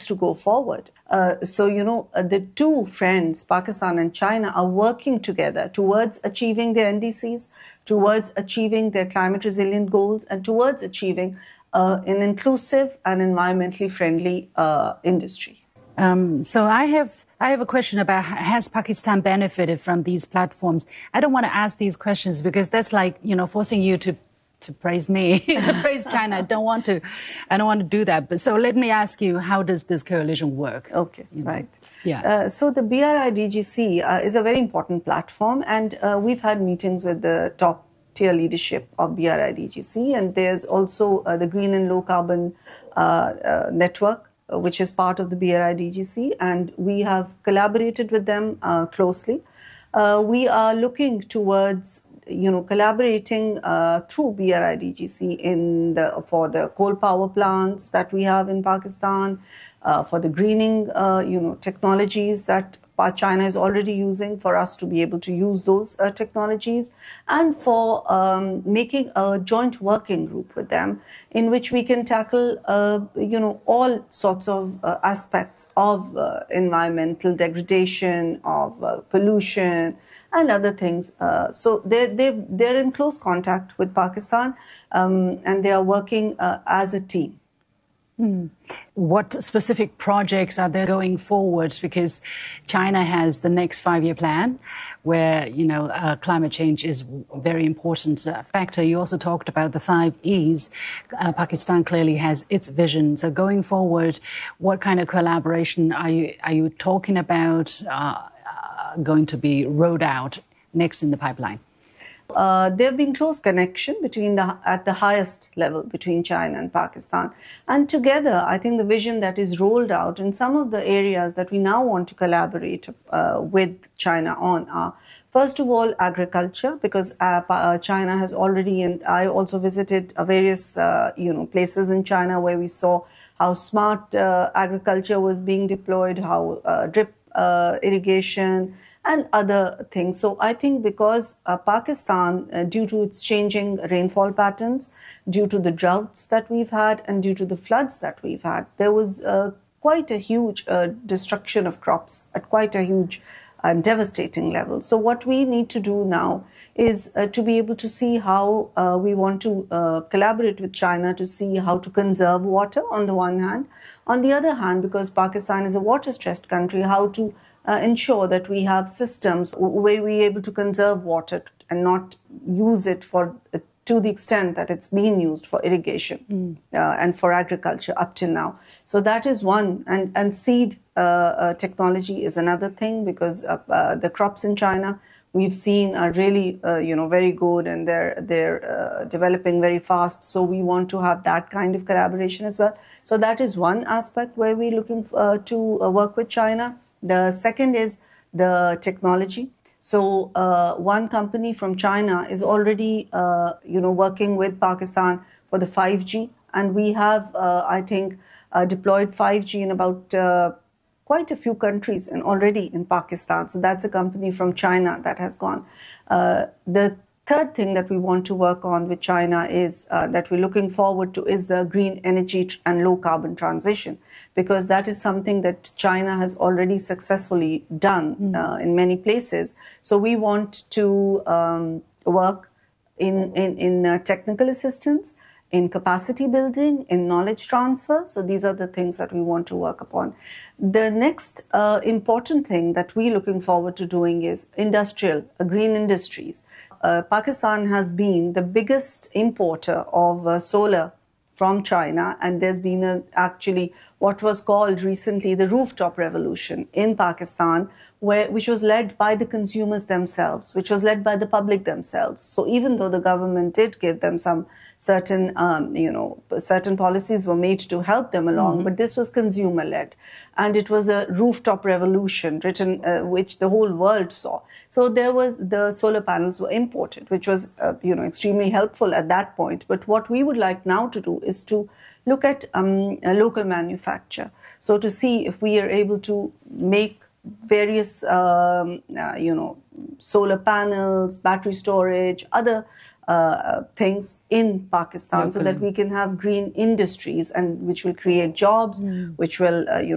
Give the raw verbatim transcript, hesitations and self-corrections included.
to go forward. Uh, so, you know, uh, the two friends, Pakistan and China, are working together towards achieving their N D Cs, towards achieving their climate resilient goals, and towards achieving uh, an inclusive and environmentally friendly uh, industry. Um, so I have I have a question about, has Pakistan benefited from these platforms? I don't want to ask these questions because that's like, you know, forcing you to to praise me, to praise China. I don't want to, I don't want to do that. But so let me ask you, how does this coalition work? Okay, you know? right. Yeah. Uh, so the B R I D G C uh, is a very important platform, and uh, we've had meetings with the top tier leadership of B R I D G C, and there's also uh, the Green and Low Carbon uh, uh, Network, uh, which is part of the B R I D G C, and we have collaborated with them uh, closely. Uh, we are looking towards you know, collaborating uh, through B R I D G C in the, for the coal power plants that we have in Pakistan, uh, for the greening, uh, you know, technologies that China is already using, for us to be able to use those uh, technologies, and for um, making a joint working group with them in which we can tackle, uh, you know, all sorts of uh, aspects of uh, environmental degradation, of uh, pollution, and other things. Uh, so they're, they're, they're in close contact with Pakistan, um, and they are working uh, as a team. Hmm. What specific projects are there going forward? Because China has the next five-year plan where, you know, uh, climate change is a very important uh, factor. You also talked about the five E's. Uh, Pakistan clearly has its vision. So going forward, what kind of collaboration are you, are you talking about? Uh, going to be rolled out next in the pipeline? Uh, there have been close connection between the at the highest level between China and Pakistan, and together I think the vision that is rolled out in some of the areas that we now want to collaborate uh, with China on are, first of all, agriculture, because uh, uh, China has already, and I also visited uh, various uh, you know places in China where we saw how smart uh, agriculture was being deployed, how uh, drip uh, irrigation and other things. So I think because uh, Pakistan, uh, due to its changing rainfall patterns, due to the droughts that we've had, and due to the floods that we've had, there was uh, quite a huge uh, destruction of crops at quite a huge and devastating level. So what we need to do now is uh, to be able to see how uh, we want to uh, collaborate with China to see how to conserve water on the one hand. On the other hand, because Pakistan is a water-stressed country, how to uh, ensure that we have systems where we are able to conserve water and not use it for uh, to the extent that it's been used for irrigation mm. uh, and for agriculture up till now. So that is one. And, and seed uh, uh, technology is another thing, because uh, uh, the crops in China we've seen are really, uh, you know, very good, and they're, they're uh, developing very fast. So we want to have that kind of collaboration as well. So that is one aspect where we're looking uh, to uh, work with China. The second is the technology. So uh, one company from China is already, uh, you know, working with Pakistan for the five G. And we have, uh, I think, uh, deployed five G in about uh, quite a few countries and already in Pakistan. So that's a company from China that has gone. Uh, the third thing that we want to work on with China is uh, that we're looking forward to is the green energy and low carbon transition, because that is something that China has already successfully done mm. uh, in many places. So we want to um, work in, in, in uh, technical assistance, in capacity building, in knowledge transfer. So these are the things that we want to work upon. The next uh, important thing that we're looking forward to doing is industrial, uh, green industries. Uh, Pakistan has been the biggest importer of uh, solar from China, and there's been a, actually what was called recently the rooftop revolution in Pakistan, where, which was led by the consumers themselves, which was led by the public themselves. So even though the government did give them some certain, um, you know, certain policies were made to help them along, mm-hmm. but this was consumer-led. And it was a rooftop revolution written, uh, which the whole world saw. So there was, the solar panels were imported, which was, uh, you know, extremely helpful at that point. But what we would like now to do is to look at um, a local manufacture. So to see if we are able to make various, um, uh, you know, solar panels, battery storage, other Uh, things in Pakistan, locally, so that we can have green industries, and which will create jobs, mm. which will, uh, you know,